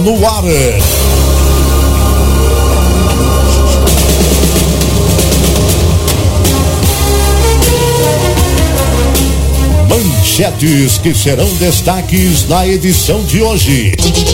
no ar. Manchetes que serão destaques na edição de hoje.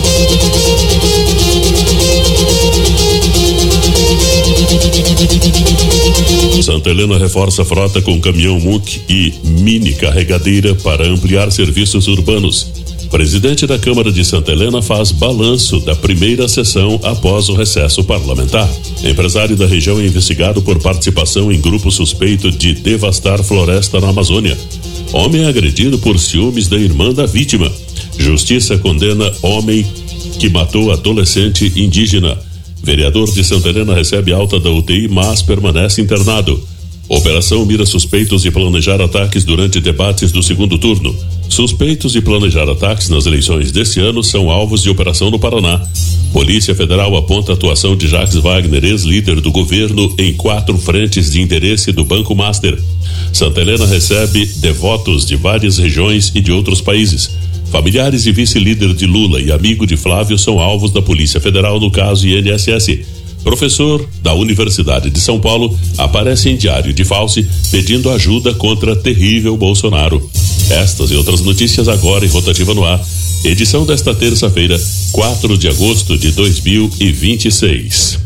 Santa Helena reforça a frota com caminhão MUC e mini carregadeira para ampliar serviços urbanos. Presidente da Câmara de Santa Helena faz balanço da primeira sessão após o recesso parlamentar. Empresário da região é investigado por participação em grupo suspeito de devastar floresta na Amazônia. Homem é agredido por ciúmes da irmã da vítima. Justiça condena homem que matou adolescente indígena. Vereador de Santa Helena recebe alta da UTI, mas permanece internado. Operação mira suspeitos de planejar ataques durante debates do segundo turno. Suspeitos de planejar ataques nas eleições deste ano são alvos de operação no Paraná. Polícia Federal aponta a atuação de Jacques Wagner, ex-líder do governo, em 4 frentes de interesse do Banco Master. Santa Helena recebe devotos de várias regiões e de outros países. Familiares e vice-líder de Lula e amigo de Flávio são alvos da Polícia Federal no caso INSS. Professor da Universidade de São Paulo aparece em Diário de False pedindo ajuda contra terrível Bolsonaro. Estas e outras notícias agora em Rotativa no Ar, edição desta terça-feira, 4 de agosto de 2026.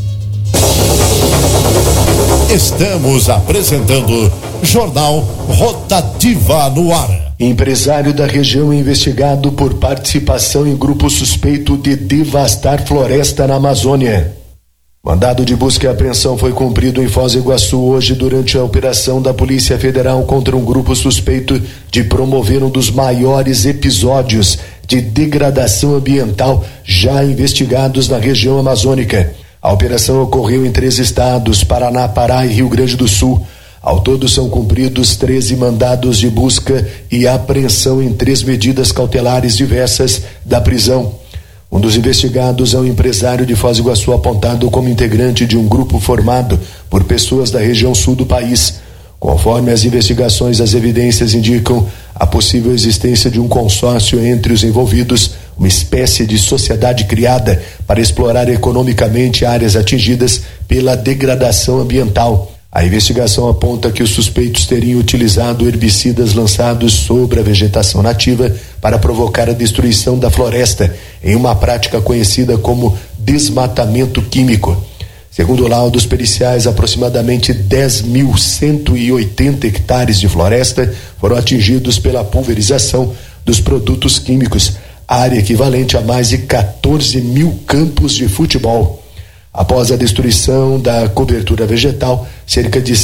Estamos apresentando Jornal Rotativa no Ar. Empresário da região é investigado por participação em grupo suspeito de devastar floresta na Amazônia. Mandado de busca e apreensão foi cumprido em Foz do Iguaçu hoje durante a operação da Polícia Federal contra um grupo suspeito de promover um dos maiores episódios de degradação ambiental já investigados na região amazônica. A operação ocorreu em 3 estados, Paraná, Pará e Rio Grande do Sul. Ao todo são cumpridos 13 mandados de busca e apreensão em 3 medidas cautelares diversas da prisão. Um dos investigados é um empresário de Foz do Iguaçu apontado como integrante de um grupo formado por pessoas da região sul do país. Conforme as investigações, as evidências indicam a possível existência de um consórcio entre os envolvidos, uma espécie de sociedade criada para explorar economicamente áreas atingidas pela degradação ambiental. A investigação aponta que os suspeitos teriam utilizado herbicidas lançados sobre a vegetação nativa para provocar a destruição da floresta, em uma prática conhecida como desmatamento químico. Segundo laudos periciais, aproximadamente 10.180 hectares de floresta foram atingidos pela pulverização dos produtos químicos, área equivalente a mais de 14.000 campos de futebol. Após a destruição da cobertura vegetal, cerca de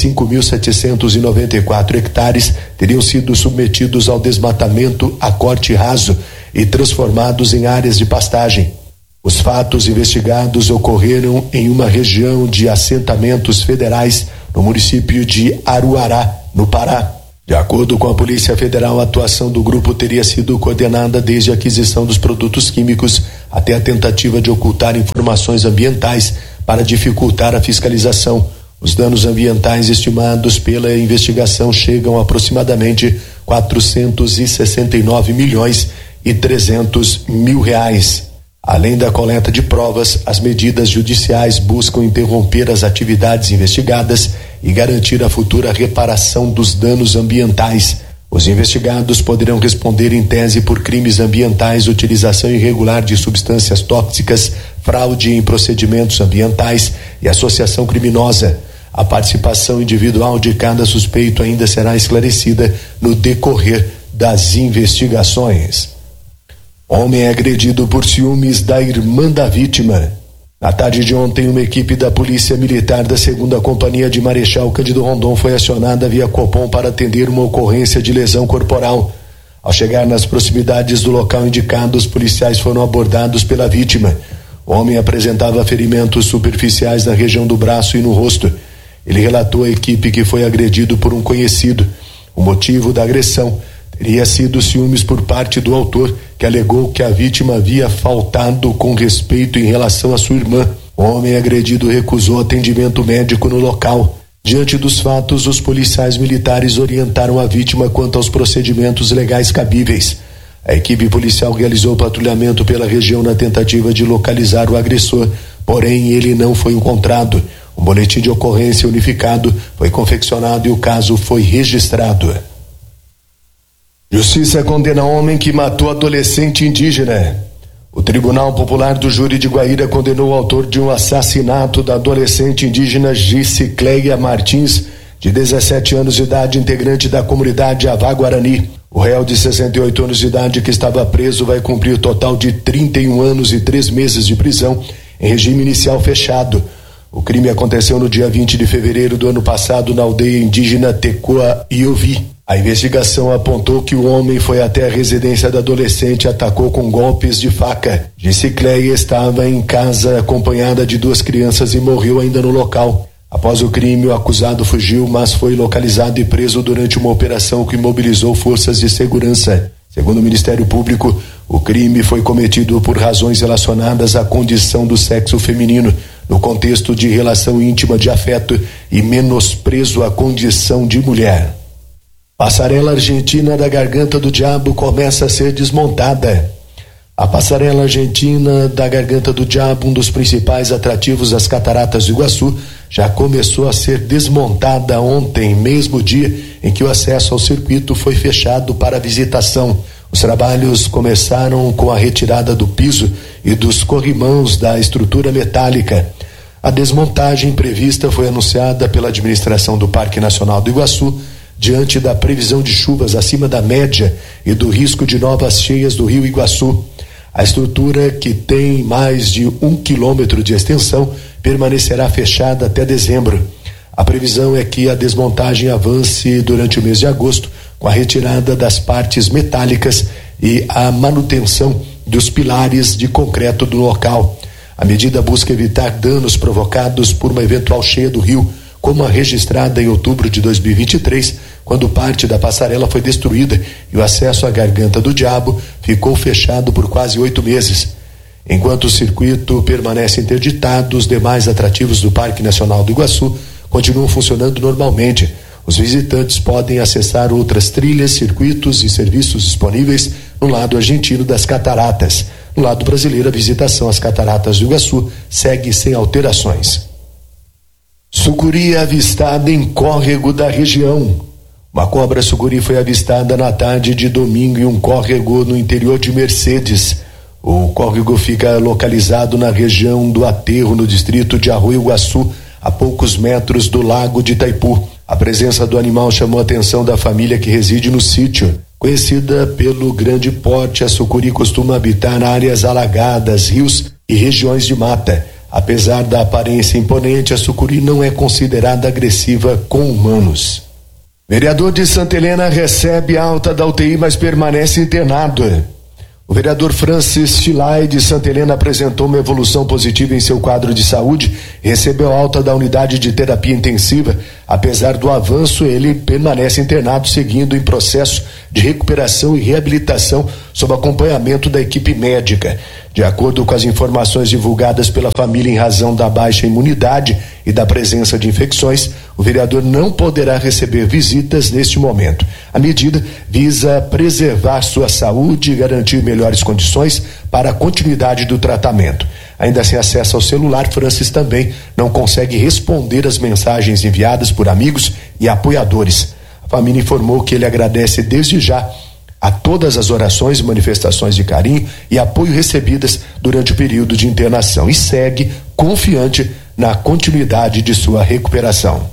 5.794 hectares teriam sido submetidos ao desmatamento a corte raso e transformados em áreas de pastagem. Os fatos investigados ocorreram em uma região de assentamentos federais no município de Aruará, no Pará. De acordo com a Polícia Federal, a atuação do grupo teria sido coordenada desde a aquisição dos produtos químicos até a tentativa de ocultar informações ambientais para dificultar a fiscalização. Os danos ambientais estimados pela investigação chegam a aproximadamente 469.300.000 reais. Além da coleta de provas, as medidas judiciais buscam interromper as atividades investigadas e garantir a futura reparação dos danos ambientais. Os investigados poderão responder em tese por crimes ambientais, utilização irregular de substâncias tóxicas, fraude em procedimentos ambientais e associação criminosa. A participação individual de cada suspeito ainda será esclarecida no decorrer das investigações. Homem é agredido por ciúmes da irmã da vítima. Na tarde de ontem, uma equipe da Polícia Militar da 2ª Companhia de Marechal Cândido Rondon foi acionada via Copom para atender uma ocorrência de lesão corporal. Ao chegar nas proximidades do local indicado, os policiais foram abordados pela vítima. O homem apresentava ferimentos superficiais na região do braço e no rosto. Ele relatou à equipe que foi agredido por um conhecido. O motivo da agressão teria sido ciúmes por parte do autor, que alegou que a vítima havia faltado com respeito em relação à sua irmã. O homem agredido recusou atendimento médico no local. Diante dos fatos, os policiais militares orientaram a vítima quanto aos procedimentos legais cabíveis. A equipe policial realizou patrulhamento pela região na tentativa de localizar o agressor, porém ele não foi encontrado. Um boletim de ocorrência unificado foi confeccionado e o caso foi registrado. Justiça condena homem que matou adolescente indígena. O Tribunal Popular do Júri de Guaíra condenou o autor de um assassinato da adolescente indígena Gicicleia Martins, de 17 anos de idade, integrante da comunidade Avá Guarani. O réu de 68 anos de idade que estava preso vai cumprir o total de 31 anos e 3 meses de prisão em regime inicial fechado. O crime aconteceu no dia 20 de fevereiro do ano passado na aldeia indígena Tecoa Iovi. A investigação apontou que o homem foi até a residência da adolescente e atacou com golpes de faca. Gicicleia estava em casa acompanhada de 2 crianças e morreu ainda no local. Após o crime, o acusado fugiu, mas foi localizado e preso durante uma operação que mobilizou forças de segurança. Segundo o Ministério Público, o crime foi cometido por razões relacionadas à condição do sexo feminino, no contexto de relação íntima de afeto e menosprezo à condição de mulher. Passarela argentina da Garganta do Diabo começa a ser desmontada. A passarela argentina da Garganta do Diabo, um dos principais atrativos das Cataratas do Iguaçu, já começou a ser desmontada ontem, mesmo dia em que o acesso ao circuito foi fechado para visitação. Os trabalhos começaram com a retirada do piso e dos corrimãos da estrutura metálica. A desmontagem prevista foi anunciada pela administração do Parque Nacional do Iguaçu, diante da previsão de chuvas acima da média e do risco de novas cheias do rio Iguaçu. A estrutura, que tem mais de 1 quilômetro de extensão, permanecerá fechada até dezembro. A previsão é que a desmontagem avance durante o mês de agosto, com a retirada das partes metálicas e a manutenção dos pilares de concreto do local. A medida busca evitar danos provocados por uma eventual cheia do rio, como a registrada em outubro de 2023, quando parte da passarela foi destruída e o acesso à Garganta do Diabo ficou fechado por quase 8 meses. Enquanto o circuito permanece interditado, os demais atrativos do Parque Nacional do Iguaçu continuam funcionando normalmente. Os visitantes podem acessar outras trilhas, circuitos e serviços disponíveis no lado argentino das cataratas. No lado brasileiro, a visitação às Cataratas do Iguaçu segue sem alterações. Sucuri avistada em córrego da região. Uma cobra sucuri foi avistada na tarde de domingo em um córrego no interior de Mercedes. O córrego fica localizado na região do Aterro, no distrito de Arroio Iguaçu, a poucos metros do lago de Itaipu. A presença do animal chamou a atenção da família que reside no sítio. Conhecida pelo grande porte, a sucuri costuma habitar áreas alagadas, rios e regiões de mata. Apesar da aparência imponente, a sucuri não é considerada agressiva com humanos. Vereador de Santa Helena recebe alta da UTI, mas permanece internado. O vereador Francis Filay de Santa Helena apresentou uma evolução positiva em seu quadro de saúde e recebeu alta da unidade de terapia intensiva. Apesar do avanço, ele permanece internado, seguindo em processo de recuperação e reabilitação sob acompanhamento da equipe médica. De acordo com as informações divulgadas pela família, em razão da baixa imunidade e da presença de infecções, o vereador não poderá receber visitas neste momento. A medida visa preservar sua saúde e garantir melhores condições para a continuidade do tratamento. Ainda sem acesso ao celular, Francis também não consegue responder às mensagens enviadas por amigos e apoiadores. A família informou que ele agradece desde já a todas as orações e manifestações de carinho e apoio recebidas durante o período de internação e segue confiante na continuidade de sua recuperação.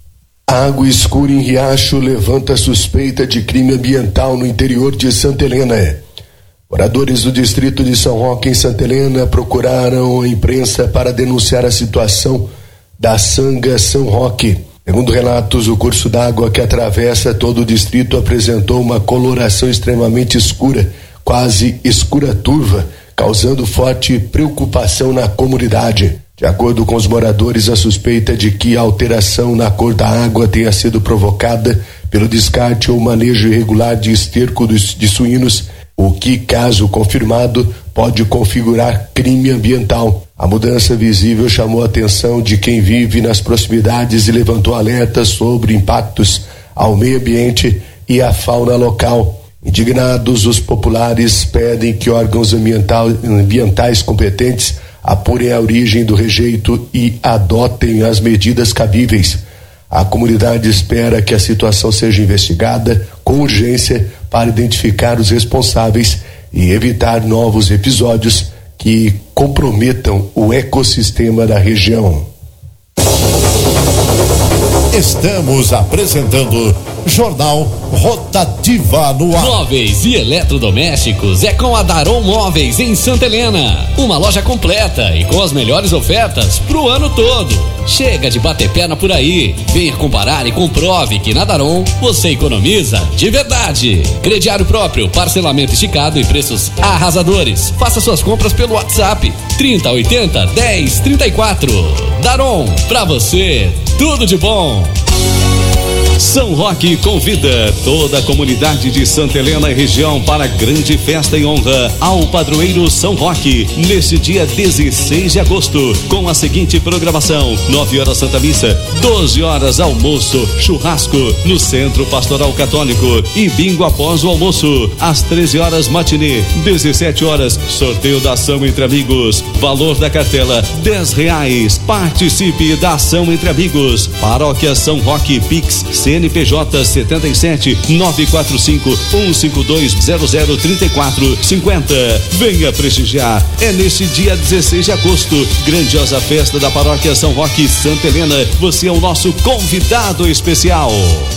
Água escura em Riacho levanta suspeita de crime ambiental no interior de Santa Helena. Moradores do distrito de São Roque, em Santa Helena, procuraram a imprensa para denunciar a situação da Sanga São Roque. Segundo relatos, o curso d'água que atravessa todo o distrito apresentou uma coloração extremamente escura, quase escura turva, causando forte preocupação na comunidade. De acordo com os moradores, a suspeita é de que a alteração na cor da água tenha sido provocada pelo descarte ou manejo irregular de esterco de suínos, o que, caso confirmado, pode configurar crime ambiental. A mudança visível chamou a atenção de quem vive nas proximidades e levantou alertas sobre impactos ao meio ambiente e à fauna local. Indignados, os populares pedem que órgãos ambientais competentes apurem a origem do rejeito e adotem as medidas cabíveis. A comunidade espera que a situação seja investigada com urgência para identificar os responsáveis e evitar novos episódios que comprometam o ecossistema da região. Estamos apresentando Jornal Rotativa no ar. Móveis e eletrodomésticos é com a Daron Móveis em Santa Helena. Uma loja completa e com as melhores ofertas pro ano todo. Chega de bater perna por aí. Venha comparar e comprove que na Daron você economiza de verdade. Crediário próprio, parcelamento esticado e preços arrasadores. Faça suas compras pelo WhatsApp 3080 1034. Daron, pra você, tudo de bom. São Roque convida toda a comunidade de Santa Helena e região para a grande festa em honra ao padroeiro São Roque, neste dia 16 de agosto, com a seguinte programação: 9 horas Santa Missa, 12 horas almoço, churrasco no Centro Pastoral Católico e bingo após o almoço, às 13 horas matinê, 17 horas sorteio da ação entre amigos, valor da cartela R$10. Participe da ação entre amigos. Paróquia São Roque, Pix CNPJ 77 945 152 0034 50. Venha prestigiar. É nesse dia 16 de agosto, grandiosa festa da Paróquia São Roque, Santa Helena. Você é o nosso convidado especial.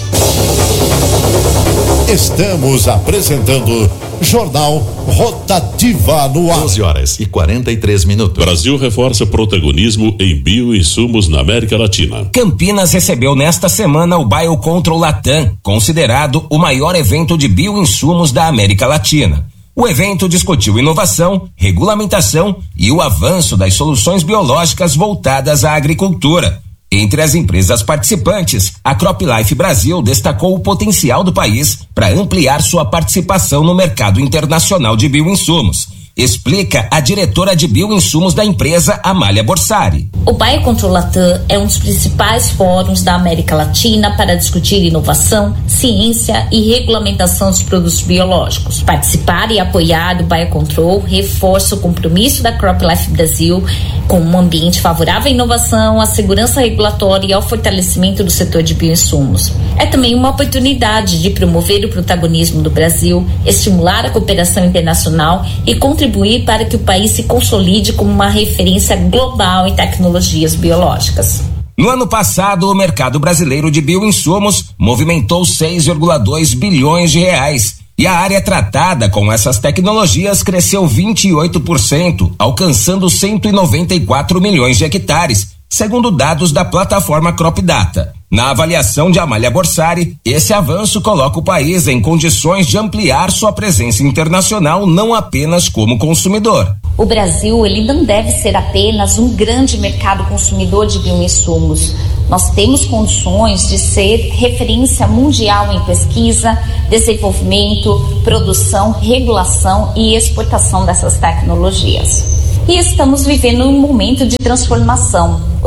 Estamos apresentando Jornal Rotativa no ar. 12 horas e 43 minutos. Brasil reforça protagonismo em bioinsumos na América Latina. Campinas recebeu nesta semana o Biocontrol Latam, considerado o maior evento de bioinsumos da América Latina. O evento discutiu inovação, regulamentação e o avanço das soluções biológicas voltadas à agricultura. Entre as empresas participantes, a CropLife Brasil destacou o potencial do país para ampliar sua participação no mercado internacional de bioinsumos. Explica a diretora de bioinsumos da empresa, Amália Borsari. O Biocontrol Latam é um dos principais fóruns da América Latina para discutir inovação, ciência e regulamentação dos produtos biológicos. Participar e apoiar do Biocontrol reforça o compromisso da CropLife Brasil com um ambiente favorável à inovação, à segurança regulatória e ao fortalecimento do setor de bioinsumos. É também uma oportunidade de promover o protagonismo do Brasil, estimular a cooperação internacional e contribuir para que o país se consolide como uma referência global em tecnologias biológicas. No ano passado, o mercado brasileiro de bioinsumos movimentou 6,2 bilhões de reais. E a área tratada com essas tecnologias cresceu 28%, alcançando 194 milhões de hectares, segundo dados da plataforma CropData. Na avaliação de Amália Borsari, esse avanço coloca o país em condições de ampliar sua presença internacional, não apenas como consumidor. O Brasil, ele não deve ser apenas um grande mercado consumidor de bioinsumos. Nós temos condições de ser referência mundial em pesquisa, desenvolvimento, produção, regulação e exportação dessas tecnologias. E estamos vivendo um momento de transformação.